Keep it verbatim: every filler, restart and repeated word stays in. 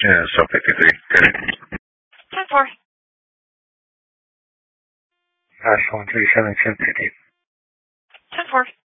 Yeah, so fifty-three. Good. ten four. Dash one three seven, ten fifty. ten four.